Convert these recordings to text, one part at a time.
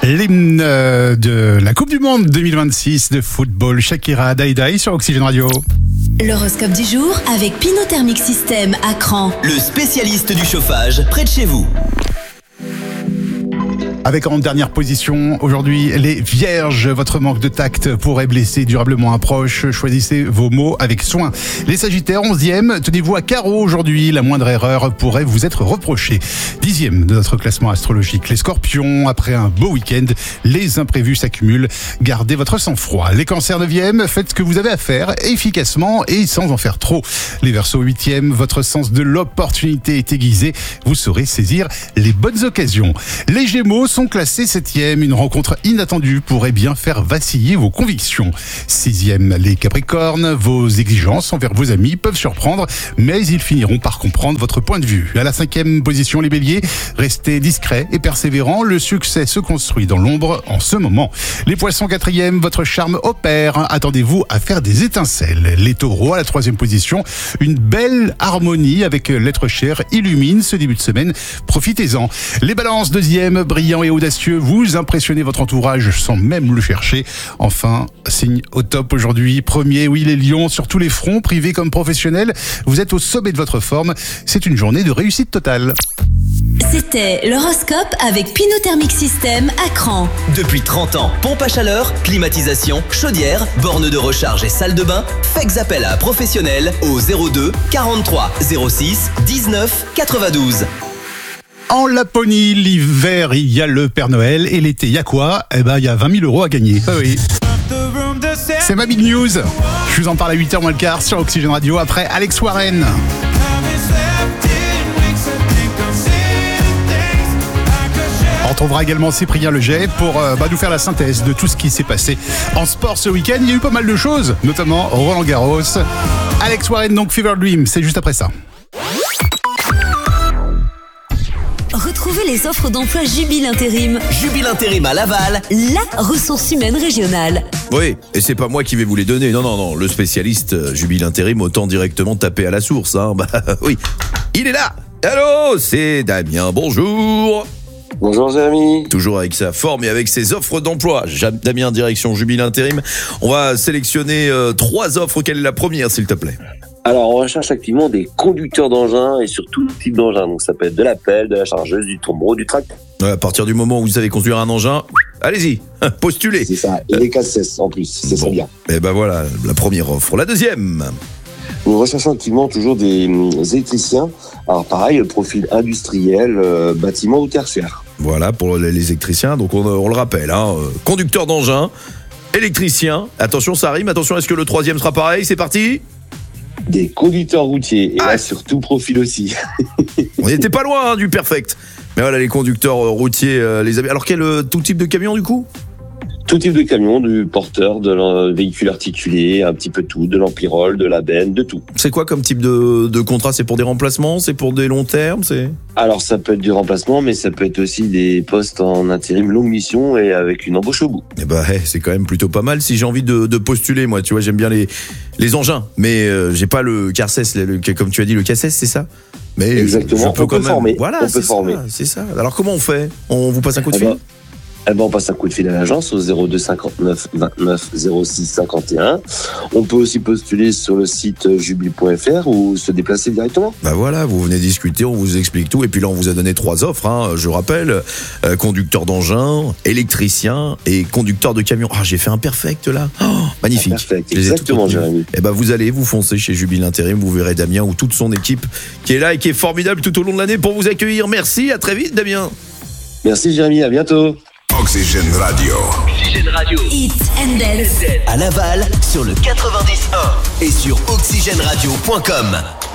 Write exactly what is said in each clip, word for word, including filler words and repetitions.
L'hymne de la Coupe du Monde deux mille vingt-six de football, Shakira, Die Die sur Oxygène Radio. L'horoscope du jour avec Pinot Thermic System à Cran. Le spécialiste du chauffage près de chez vous. Avec en dernière position aujourd'hui les Vierges, votre manque de tact pourrait blesser durablement un proche, choisissez vos mots avec soin. Les Sagittaires, onzième, tenez-vous à carreau aujourd'hui, la moindre erreur pourrait vous être reprochée. Dixième de notre classement astrologique, les Scorpions, après un beau week-end, les imprévus s'accumulent, gardez votre sang-froid. Les Cancers, neuvième, faites ce que vous avez à faire efficacement et sans en faire trop. Les Verseaux, huitième, votre sens de l'opportunité est aiguisé, vous saurez saisir les bonnes occasions. Les Gémeaux sont classés septième, une rencontre inattendue pourrait bien faire vaciller vos convictions. Sixième, les Capricornes, vos exigences envers vos amis peuvent surprendre, mais ils finiront par comprendre votre point de vue. À la cinquième position, les Béliers, restez discrets et persévérants, le succès se construit dans l'ombre en ce moment. Les Poissons, quatrième, votre charme opère, attendez-vous à faire des étincelles. Les Taureaux, à la troisième position, une belle harmonie avec l'être cher illumine ce début de semaine, profitez-en. Les Balances, deuxième, brillant et audacieux, vous impressionnez votre entourage sans même le chercher. Enfin, signe au top aujourd'hui, premier, oui les lions, sur tous les fronts, privés comme professionnels, vous êtes au sommet de votre forme, c'est une journée de réussite totale. C'était l'horoscope avec Pinot Thermic System à Cran. Depuis trente ans, pompe à chaleur, climatisation, chaudière, borne de recharge et salle de bain, faites appel à un professionnel au zéro deux quarante-trois zéro six dix-neuf quatre-vingt-douze. En Laponie, l'hiver, il y a le Père Noël et l'été, il y a quoi ? Eh ben, il y a vingt mille euros à gagner. Ah oui. C'est ma big news. Je vous en parle à huit heures moins le quart sur Oxygène Radio après Alex Warren. On retrouvera également Cyprien Leget pour euh, bah, nous faire la synthèse de tout ce qui s'est passé en sport ce week-end. Il y a eu pas mal de choses, notamment Roland Garros. Alex Warren, donc Fever Dream, c'est juste après ça. Retrouvez les offres d'emploi Jubile Intérim. Jubile Intérim à Laval, la ressource humaine régionale. Oui, et c'est pas moi qui vais vous les donner. Non, non, non. Le spécialiste euh, Jubile Intérim, autant directement taper à la source. Hein. Bah oui, il est là. Allô, c'est Damien. Bonjour. Bonjour Jérémy. Toujours avec sa forme et avec ses offres d'emploi. Damien, direction Jubile Intérim. On va sélectionner euh, trois offres. Quelle est la première, s'il te plaît ? Alors, on recherche activement des conducteurs d'engins et sur tout type d'engin. Donc, ça peut être de la pelle, de la chargeuse, du tombereau, du tracteur. Ouais, à partir du moment où vous savez conduire un engin, allez-y, postulez. C'est ça. Et les K S S en plus, c'est bon, ça bien. Et ben voilà, la première offre. La deuxième. Nous recherchons activement toujours des électriciens. Alors, pareil, profil industriel, euh, bâtiment ou tertiaire. Voilà, pour les électriciens. Donc, on, on le rappelle, hein, conducteur d'engin, électricien. Attention, ça rime. Attention, est-ce que le troisième sera pareil ? C'est parti ? Des conducteurs routiers, et ah. là sur tout profil aussi. On n'était pas loin hein, du perfect. Mais voilà, les conducteurs routiers, euh, les amis. Alors quel euh, tout type de camion du coup ? Tout type de camion, du porteur, de véhicule articulé, un petit peu tout, de l'empirole, de la benne, de tout. C'est quoi comme type de, de contrat ? C'est pour des remplacements ? C'est pour des longs termes ? C'est... Alors ça peut être du remplacement, mais ça peut être aussi des postes en intérim longue mission et avec une embauche au bout. Eh ben, hey, c'est quand même plutôt pas mal. Si j'ai envie de, de postuler, moi, tu vois, j'aime bien les, les engins, mais euh, j'ai pas le C A R S, le, le, comme tu as dit, le C A S S, c'est ça ? Mais exactement, je, je peux on quand peut même... former. Voilà, on c'est peut ça, former. C'est ça. Alors comment on fait ? On vous passe un coup de eh fil ? ben, Eh ben, on passe un coup de fil à l'agence au zéro deux cinquante-neuf vingt-neuf zéro six cinquante et un. On peut aussi postuler sur le site jubile point f r ou se déplacer directement. Bah voilà, vous venez discuter, on vous explique tout. Et puis là, on vous a donné trois offres, hein, je rappelle. Euh, conducteur d'engin, électricien et conducteur de camion. Ah, j'ai fait un perfect là. Oh, magnifique. Un perfect, exactement, Jérémy. Et ben, vous allez, vous foncez chez Jubile Intérim, vous verrez Damien ou toute son équipe qui est là et qui est formidable tout au long de l'année pour vous accueillir. Merci, à très vite, Damien. Merci, Jérémy, à bientôt. Oxygène Radio. Oxygène Radio. Hits and Dance. À Laval, sur le quatre-vingt-dix un et sur oxygène radio point com.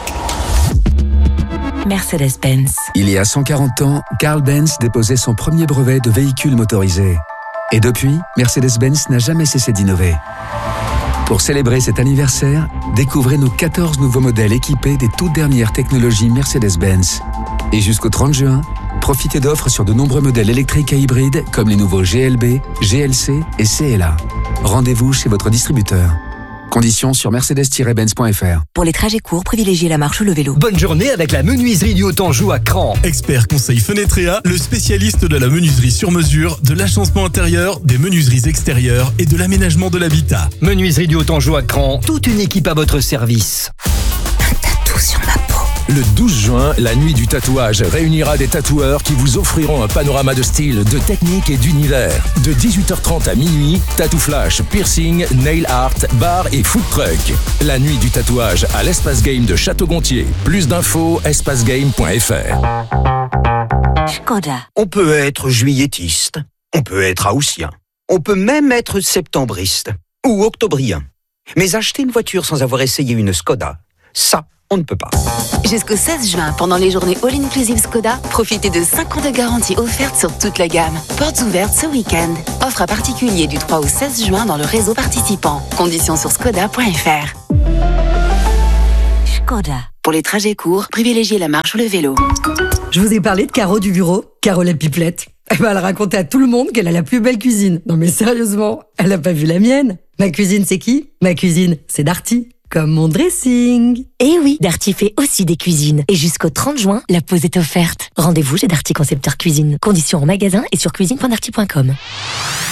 Mercedes-Benz. Il y a cent quarante ans, Carl Benz déposait son premier brevet de véhicule motorisé. Et depuis, Mercedes-Benz n'a jamais cessé d'innover. Pour célébrer cet anniversaire, découvrez nos quatorze nouveaux modèles équipés des toutes dernières technologies Mercedes-Benz. Et jusqu'au trente juin, profitez d'offres sur de nombreux modèles électriques et hybrides comme les nouveaux G L B, G L C et C L A. Rendez-vous chez votre distributeur. Conditions sur mercedes tiret benz point f r. Pour les trajets courts, privilégiez la marche ou le vélo. Bonne journée avec la menuiserie du Haut-Anjou à Cran. Expert conseil Fenetrea, le spécialiste de la menuiserie sur mesure, de l'agencement intérieur, des menuiseries extérieures et de l'aménagement de l'habitat. Menuiserie du Haut-Anjou à Cran, toute une équipe à votre service. Un tatou sur ma peau. Le douze juin, la nuit du tatouage réunira des tatoueurs qui vous offriront un panorama de style, de technique et d'univers. De dix-huit heures trente à minuit, tattoo flash, piercing, nail art, bar et food truck. La nuit du tatouage à l'Espace Game de Château-Gontier. Plus d'infos, espace game point f r. Skoda. On peut être juilletiste, on peut être haussien, on peut même être septembriste ou octobrien. Mais acheter une voiture sans avoir essayé une Skoda, ça, on ne peut pas. Jusqu'au seize juin, pendant les journées All-Inclusive Skoda, profitez de cinq ans de garantie offerte sur toute la gamme. Portes ouvertes ce week-end. Offre à particulier du trois au seize juin dans le réseau participant. Conditions sur skoda point f r. Skoda. Pour les trajets courts, privilégiez la marche ou le vélo. Je vous ai parlé de Caro du bureau, Caro la pipelette. Eh ben, elle racontait à tout le monde qu'elle a la plus belle cuisine. Non mais sérieusement, elle a pas vu la mienne. Ma cuisine, c'est qui? Ma cuisine, c'est Darty. Comme mon dressing. Eh oui, Darty fait aussi des cuisines. Et jusqu'au trente juin, la pause est offerte. Rendez-vous chez Darty Concepteur Cuisine. Conditions en magasin et sur cuisine point darty point com.